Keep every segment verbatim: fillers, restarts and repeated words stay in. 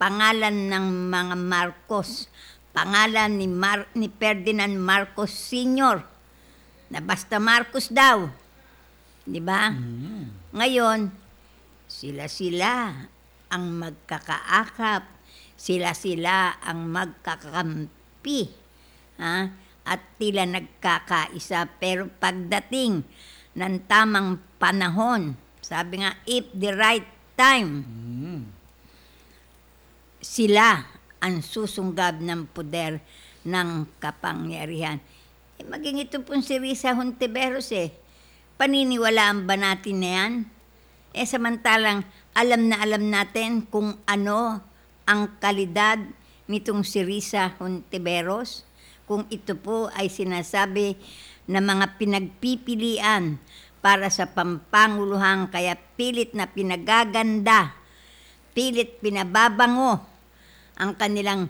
pangalan ng mga Marcos, pangalan ni, Mar- ni Ferdinand Marcos Senior na basta Marcos daw. Di ba? Mm. Ngayon, sila-sila ang magkakaakap, sila-sila ang magkakampi, ha? At tila nagkakaisa. Pero pagdating ng tamang panahon, sabi nga, if the right time, Mm. sila ang susunggab ng poder ng kapangyarihan. Eh, maging ito pong si Risa Hontiveros eh. Paniniwalaan ba natin na yan? Eh samantalang alam na alam natin kung ano ang kalidad nitong si Risa Hontiveros. Kung ito po ay sinasabi na mga pinagpipilian para sa pampanguluhan kaya pilit na pinagaganda, pilit pinababango ang kanilang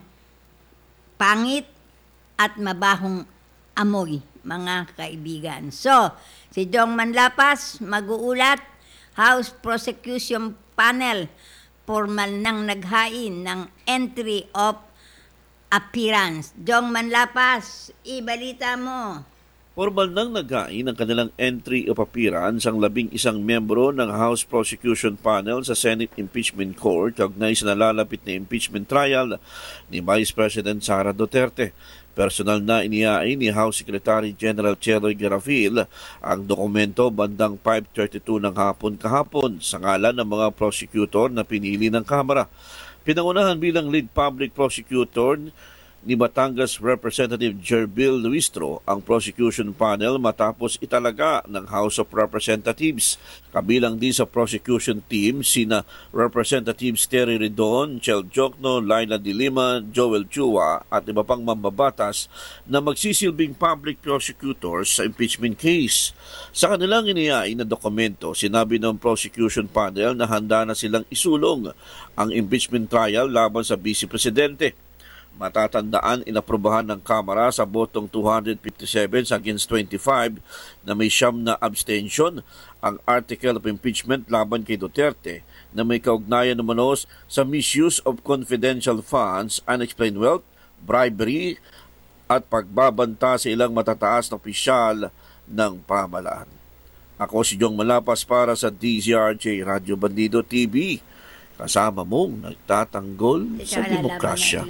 pangit at mabahong amoy, mga kaibigan. So, si Jong Manlapas mag-uulat, House Prosecution Panel, formal nang naghain ng entry of appearance. Jong Manlapas, ibalita mo. Formal nang naghain ang kanilang entry of appearance ang labing isang membro ng House Prosecution Panel sa Senate Impeachment Court kaugnay sa nalalapit na impeachment trial ni Vice President Sara Duterte. Personal na inihain ni House Secretary General Cheroy Garafil ang dokumento bandang five thirty-two ng hapon kahapon sa ngalan ng mga prosecutor na pinili ng Kamara. Pinangunahan bilang lead public prosecutor ni Batangas Representative Jerbil Luistro ang prosecution panel matapos italaga ng House of Representatives. Kabilang din sa prosecution team sina Representatives Terry Redon, Chel Jokno, Laila De Lima, Joel Chua at iba pang mambabatas na magsisilbing public prosecutors sa impeachment case. Sa kanilang inihain na dokumento, sinabi ng prosecution panel na handa na silang isulong ang impeachment trial laban sa Vice Presidente. Matatandaan, inaprubahan ng Kamara sa botong two hundred fifty-seven against twenty-five na may siyam na abstention ang article of impeachment laban kay Duterte na may kaugnayan naman sa misuse of confidential funds, unexplained wealth, bribery at pagbabanta sa ilang matataas na opisyal ng pamahalaan. Ako si Jong Malapas para sa D Z R J Radio Bandido T V. Kasama mong nagtatanggol sa demokrasya.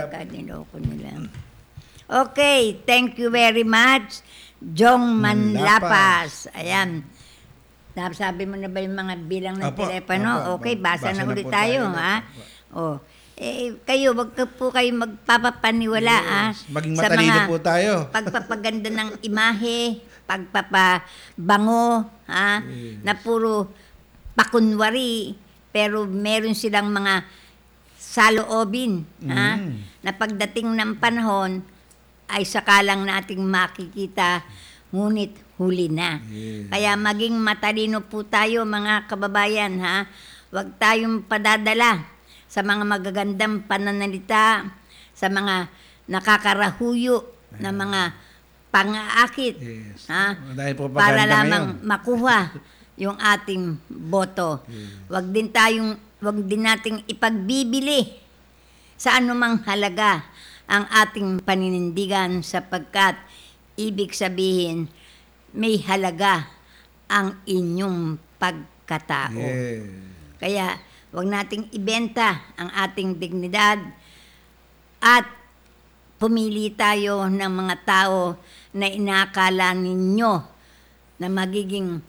Okay, thank you very much, Jong Manlapas. Ayan. Sabi mo na ba yung mga bilang ng Apo, telepono? apo, Okay, basa, basa na na ulit po tayo, tayo. ha? Oh. Eh, kayo, wag ka po kayo magpapapaniwala, ha? Yes. Maging Sa matalino mga po tayo. pagpapaganda ng imahe, pagpapabango, ha? Yes. Na puro pakunwari, pero meron silang mga saloobin, ha? Mm. Na pagdating ng panahon ay sakalang nating makikita, ngunit huli na. Yes. Kaya maging matalino po tayo, mga kababayan, ha? Huwag tayong padadala sa mga magagandang pananalita, sa mga nakakarahuyo na mga pang-aakit, Yes. ha? Dahil propaganda Para lamang ngayon. makuha yung ating boto. Wag din tayong wag din nating ipagbibili sa anumang halaga ang ating paninindigan sapagkat ibig sabihin may halaga ang inyong pagkatao. Yes. Kaya wag nating ibenta ang ating dignidad at pumili tayo ng mga tao na inakala ninyo na magiging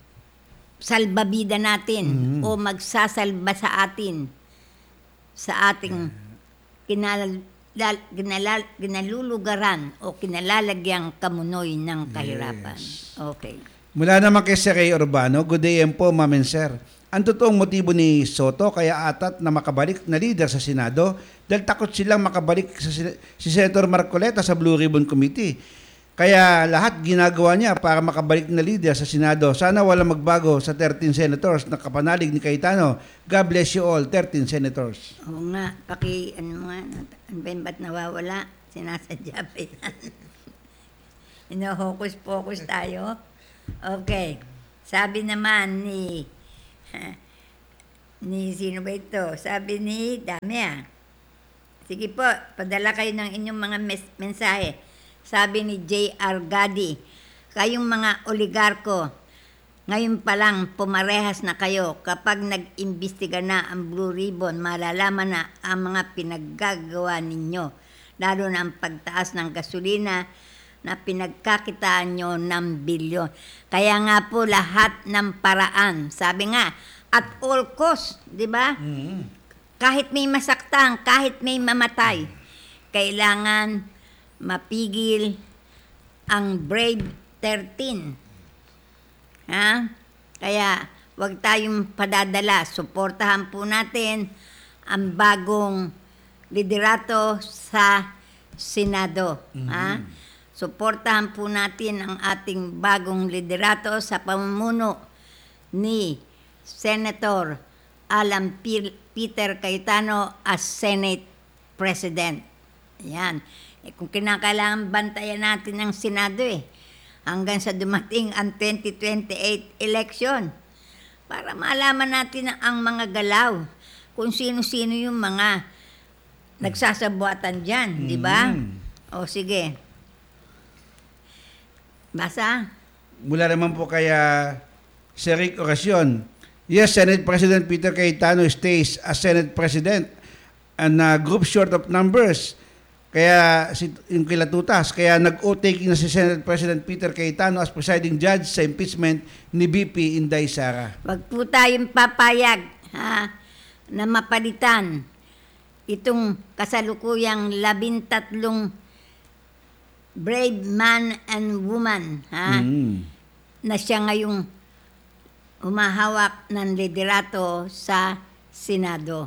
salbabida natin Mm. o magsasalba sa atin sa ating kinalal, ginalal, ginalulugaran o kinalalagyang kamunoy ng kahirapan. Okay. Mula naman kay Sir Ray Urbano, good day po, Ma'am and Sir. Ang totoong motibo ni Soto kaya atat na makabalik na leader sa Senado dahil takot silang makabalik sa, si Senator Marcoleta sa Blue Ribbon Committee. Kaya lahat ginagawa niya para makabalik na leader sa Senado. Sana walang magbago sa thirteen senators na kapanalig ni Cayetano. God bless you all, thirteen senators. Oo nga, paki, ano nga, ano ba yung ba't nawawala? Sinasadya pa yan. Ino-hocus-pocus tayo. Okay. Sabi naman ni Ni sino ba ito? Sabi ni Dami ah. Sige po, padala kayo ng inyong mga mes- mensahe. Sabi ni J R Gadi, kayong mga oligarko, ngayon pa lang pumarehas na kayo. Kapag nag-imbestiga na ang Blue Ribbon, malalaman na ang mga pinaggagawa ninyo. Lalo na ang pagtaas ng gasolina na pinagkakitaan nyo ng bilyon. Kaya nga po lahat ng paraan, sabi nga, at all cost, di ba? Kahit may masaktan, kahit may mamatay, kailangan mapigil ang Brave thirteen. Ha? Kaya wag tayong padadala. Suportahan po natin ang bagong liderato sa Senado. Ha? Suportahan po natin ang ating bagong liderato sa pamumuno ni Senator Alan P- Peter Cayetano as Senate President. Yan. Eh, kung kinakailangan bantayan natin ang Senado eh, hanggang sa dumating ang twenty twenty-eight election para malaman natin ang mga galaw, kung sino-sino yung mga nagsasabuatan dyan, di ba? O sige. Basa. Mula naman po kaya Sir Rick Oracion. Yes, Senate President Peter Cayetano stays as Senate President and uh, group short of numbers. Kaya si, yung kilatutas, kaya nag-o-taking na si Senate President Peter Cayetano as presiding judge sa impeachment ni B P Inday Sara. Wag po tayong papayag ha, na mapalitan itong kasalukuyang labintatlong brave man and woman ha, Mm. na siya ngayong humahawak ng liderato sa Senado.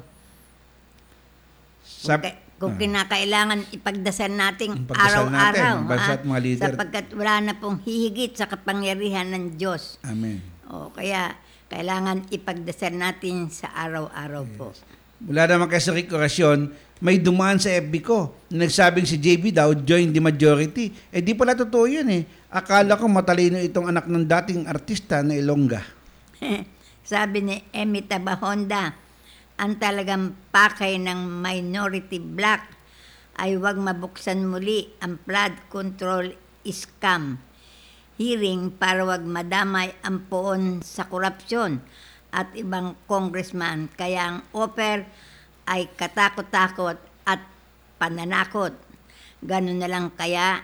Kung, Sab- ka- kung Ah. kinakailangan ipagdasal nating Ipagdasal natin, araw-araw, ang bansa ha? at mga leader. Sapagkat wala na pong hihigit sa kapangyarihan ng Diyos. Amen. O, kaya kailangan ipagdasal natin sa araw-araw po. Mula naman kay Sir Rick Oracion, may dumaan sa F B ko na nagsabing si J B daw join the majority. Eh di pala totoo yun eh. Akala ko matalino itong anak ng dating artista na Ilongga. Sabi ni Emmy Tabahonda, ang talagang pakay ng minority black ay huwag mabuksan muli ang flood control scam. Hearing para huwag madamay ang poon sa korupsyon at ibang congressman. Kaya ang offer ay katakot-takot at pananakot. Ganun na lang kaya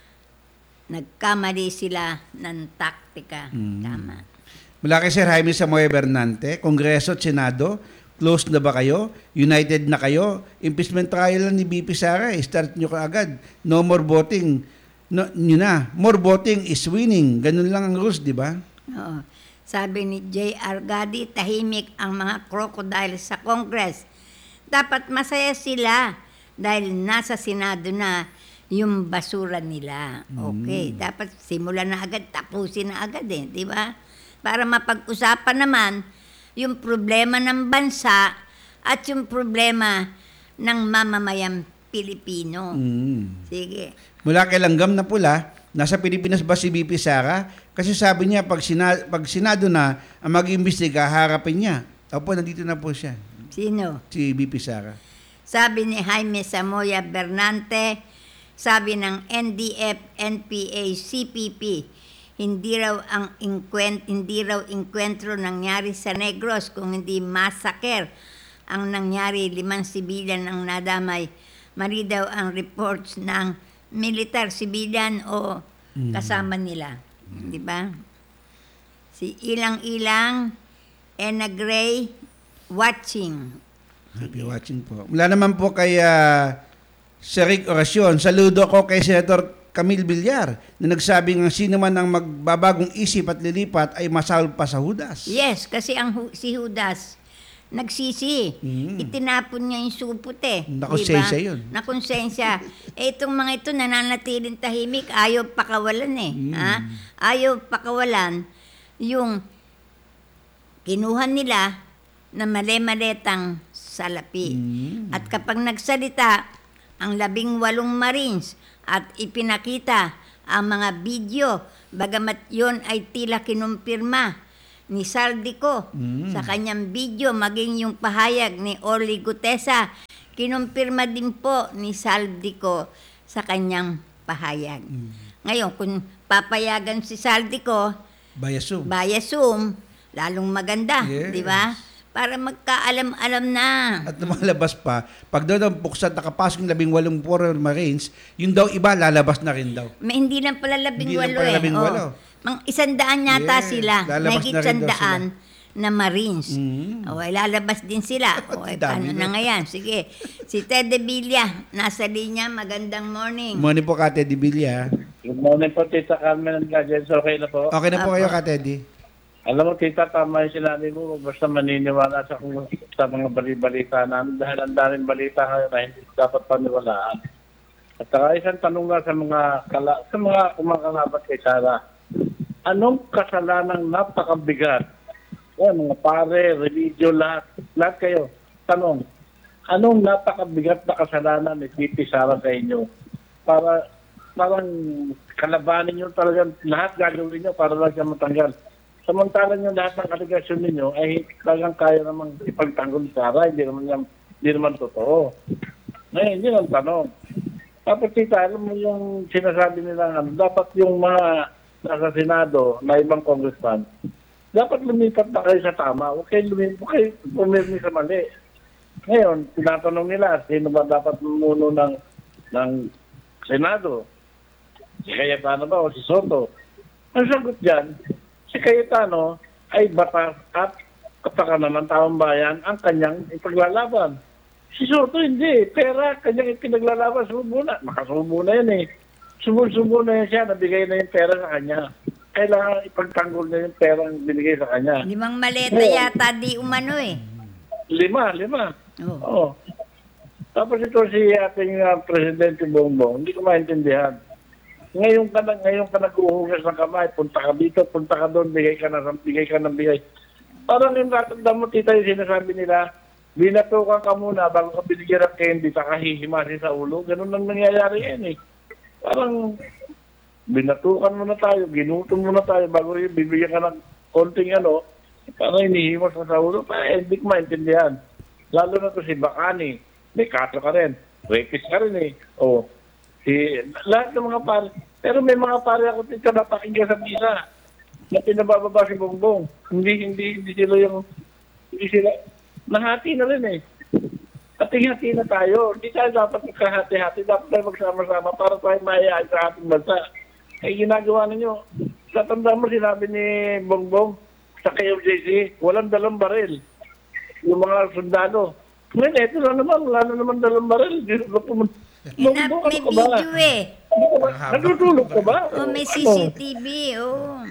nagkamali sila ng taktika. Tama. Mula kay Sir Jaime Samoy Bernante, Kongreso at Senado, close na ba kayo? United na kayo? Impeachment trial lang ni B P Sara, eh. Start nyo kaagad. No more voting. No, nyo na. More voting is winning. Ganun lang ang rules, di ba? Oo. Sabi ni J R Gadi, tahimik ang mga crocodile sa Congress. Dapat masaya sila dahil nasa Senado na yung basura nila. Okay, dapat simulan na agad, tapusin na agad eh, di ba? Para mapag-usapan naman yung problema ng bansa at yung problema ng mamamayang Pilipino. Mm. Sige. Mula kay Langgam na Pula, nasa Pilipinas ba si B P Sara? Kasi sabi niya, pag, sina- pag Senado na ang mag-imbestiga, harapin niya. Opo, nandito na po siya. Sino? Si B P Sara. Sabi ni Jaime Samoya Bernante, sabi ng N D F, N P A, C P P, hindi raw ang inkwent, hindi raw inkwentro nangyari sa Negros kung hindi massacre ang nangyari, limang sibilyan ang nadamay. Mali daw ang reports ng militar, sibilyan o kasama nila. Di ba? Si Ilang-Ilang, Ena Gray, watching. Happy watching po. Mula naman po kay uh, Sir Rick Oracion, saludo ko kay Senator Camille Villar na nagsabing ang sino man ang magbabagong isip at lilipat ay masahol pa sa Judas. Yes, kasi ang hu- si Judas nagsisi. Mm. Itinapon niya yung supot eh. Nakonsensya Diba? yun. Nakonsensya. eh, itong mga ito nananatiling tahimik, ayaw pakawalan eh. Mm. Ha? Ayaw pakawalan yung kinuha nila na mali-maletang salapi. Mm. At kapag nagsalita ang labing walong Marines at ipinakita ang mga video, bagamat yon ay tila kinumpirma ni Saldico Mm. sa kanyang video, maging yung pahayag ni Orly Gutesa. Kinumpirma din po ni Saldico sa kanyang pahayag. Ngayon, kung papayagan si Saldico, Bayasum. via Zoom, lalong maganda, Yes. di ba? Para magkaalam-alam na. At lumalabas pa, pag daw daw buksan, nakapasok yung labing walong foreign marines, yung daw iba, lalabas na rin daw. May hindi lang pala labing Hindi lang walo pala eh. labing Oh. walo. Mang isandaan yata Yes, sila. lalabas Mahigit na rin daw sandaan na Marines. Mm. O, ay lalabas din sila. O, ay, Dami paano na. na ngayon? Sige. Si Ted De Villa, nasa linya. Magandang morning. Morning po, Kate Di Villa. Good morning po, Tita Carmen and Gadgets. Okay na po. Okay na po Apo. kayo, Kate Di. Alam mo, Tita, tama yung sinabi mo. Basta maniniwala sa, sa mga bali-balita namin dahil ang daming balita ngayon na hindi dapat paniwalaan. At saka isang tanong nga sa mga kala, sa mga kumakalabat kay Sara. Anong kasalanang napakabigat? Yan, mga pare, religion, lahat. Lahat kayo. Tanong, anong napakabigat na kasalanan ni Titi Sara sa inyo? Para, parang kalabanin nyo talagang lahat gagawin nyo para lang siya matanggal. Samantalang yung lahat ng aligasyon ninyo ay talagang kaya namang ipagtanggol ni Sara. Hindi naman, yan, hindi naman totoo. Ngayon, yun ang tanong. Tapos tita, alam mo yung sinasabi nila, ano, dapat yung mga nasa Senado na ibang congressman, dapat lumipat na kayo sa tama. Huwag kayo lumipat, huwag kayo pumirmi sa mali. Ngayon, tinatanong nila, sino ba dapat mumuno ng, ng Senado? Si Cayetano ba o si Soto? Ang sagot dyan, si Cayetano ay batas at kapakanan ng taong bayan ang kanyang ipaglalaban. Si Soto hindi. Pera, kanyang ipinaglalaban. Subo na. Makasubo na yan eh. Subo-subo na yan siya. Nabigay na yung pera sa kanya. Kailangan ipagtanggol na yung pera ang binigay sa kanya. Limang maleta yata di umano eh. Lima, lima. Oh. Oo. Tapos ito si ating uh, Presidente Bongbong, hindi ko maintindihan. Ngayon ka na, ngayon ka nag-uhugas ng kamay, punta ka dito, punta ka doon, bigay ka na, bigay ka ng bigay. Parang yung natanda mo, tita, yung sinasabi nila, binatukan ka muna bago ka binigyan ng candy, saka hihimasi sa ulo. Ganun lang nangyayari yan eh. Parang binatukan mo na tayo, ginutom mo na tayo bago yung bibigyan ka ng konting ano, parang inihimas mo sa ulo. Parang hindi ko maintindihan. Lalo na to si Bacani. May kaso ka rin. Rapist ka rin eh. O, si, lahat ng mga pare. Pero may mga pare ako dito na pakinggan sa misa na pinabababa si Bongbong. Hindi, hindi, hindi sila yung, hindi sila, nahati na rin eh. Hati-hati na tayo. Hindi tayo dapat magkahati-hati. Dapat tayo magsama-sama para tayo maayaan sa ating bansa. Eh, ginagawa ninyo. Tatanda mo, sinabi ni Bongbong sa K O J C, walang dalang baril. Yung mga sundalo. Ngayon, eto na naman. Wala na naman dalang baril. Bongbong, Ina, ano may ka ba? video eh. Ano ka ba? Natutulog ka ba? Oh, may Ano? C C T V. Oh.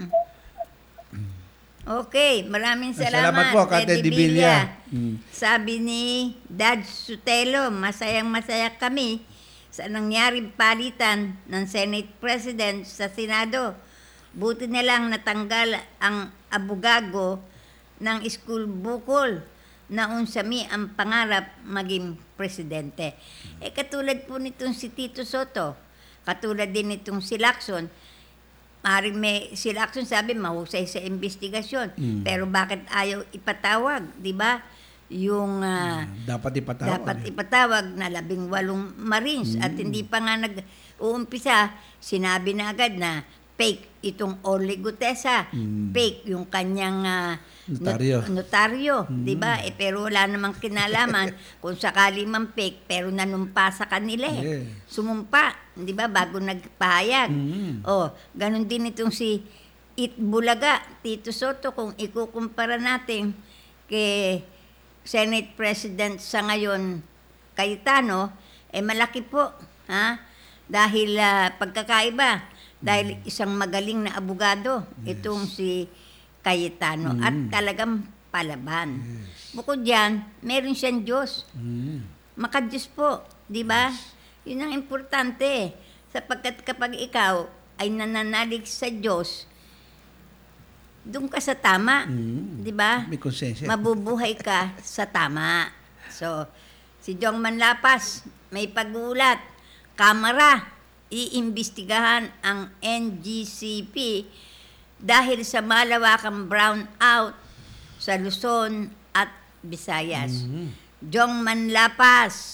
Okay, maraming salamat, Salamat po, Kate Teddy Di Villa. Villa. Mm. Sabi ni Dad Sutelo, masayang masaya kami sa nangyaring palitan ng Senate President sa Senado. Buti na lang natanggal ang abugago ng school bukol na unsami ang pangarap maging presidente. Eh katulad po nitong si Tito Soto, katulad din nitong si Lacson, maaaring may si Lacson sabi mahusay sa investigasyon. Mm. Pero bakit ayaw ipatawag, di ba? Yung ah, Dapat ipatawag. dapat ipatawag na labing walong Marines at hindi pa nga nag-uumpisa, sinabi na agad na fake itong Orly Gutesa, Mm. fake yung kanyang ah, Notaryo. not- notaryo, di ba? Eh, pero wala namang kinalaman kung sakali man fake, pero nanumpa sa kanila eh. Yeah. Sumumpa, di ba, bago nagpahayag. Mm. Oh, ganun din itong si It Bulaga, Tito Soto, kung ikukumpara natin kay Senate President sa ngayon, Cayetano, eh malaki po, ha? Dahil ah, pagkakaiba, dahil isang magaling na abogado, itong si Cayetano, at talagang palaban. Bukod diyan, meron siyang Diyos. Mm. Makadiyos po, di ba? Yun ang importante. Sapagkat kapag ikaw ay nananalig sa Diyos, doon ka sa tama, Mm. di ba? May konsensya. Mabubuhay ka sa tama. So, si Jong Manlapas, may pag-uulat, Kamara, iimbestigahan ang N G C P dahil sa malawakang brownout sa Luzon at Visayas. Jong Manlapas,